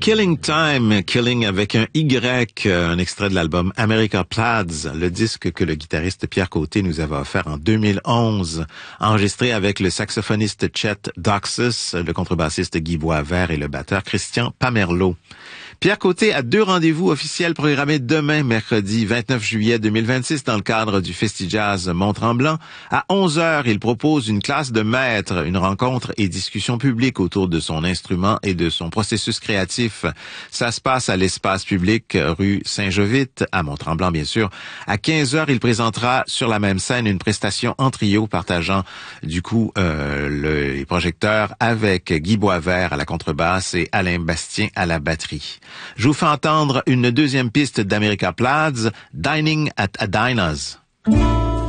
Killing Time, Killing avec un Y, un extrait de l'album America Plaids, le disque que le guitariste Pierre Côté nous avait offert en 2011, enregistré avec le saxophoniste Chet Doxus, le contrebassiste Guy Boisvert et le batteur Christian Pamerlot. Pierre Côté a 2 rendez-vous officiels programmés demain, mercredi 29 juillet 2026, dans le cadre du Festi-Jazz Mont-Tremblant. À 11h, il propose une classe de maître, une rencontre et discussion publique autour de son instrument et de son processus créatif. Ça se passe à l'espace public, rue Saint-Jovite, à Mont-Tremblant, bien sûr. À 15h, il présentera sur la même scène une prestation en trio, partageant du coup les projecteurs avec Guy Boisvert à la contrebasse et Alain Bastien à la batterie. Je vous fais entendre une deuxième piste d'America Plaids, Dining at a Diners.